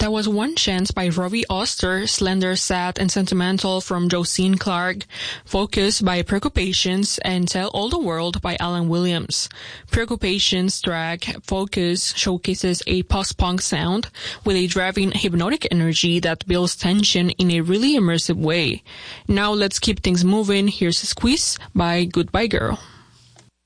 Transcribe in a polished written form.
That was One Chance by Robbie Oster, Slender, Sad, and Sentimental from Josine Clark, Focus by Preoccupations, and Tell All the World by Alan Williams. Preoccupations track Focus showcases a post-punk sound with a driving hypnotic energy that builds tension in a really immersive way. Now let's keep things moving. Here's Squeeze by Goodbye Girl.